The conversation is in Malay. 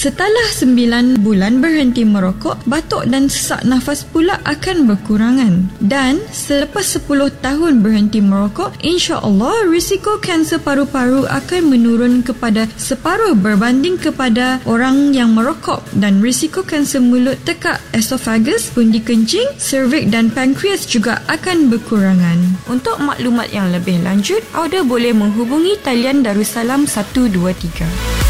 Setelah 9 bulan berhenti merokok, batuk dan sesak nafas pula akan berkurangan. Dan selepas 10 tahun berhenti merokok, insya-Allah risiko kanser paru-paru akan menurun kepada separuh berbanding kepada orang yang merokok, dan risiko kanser mulut tekak, esophagus, pundi kencing, cervix dan pankreas juga akan berkurangan. Untuk maklumat yang lebih lanjut, anda boleh menghubungi talian Darussalam 123.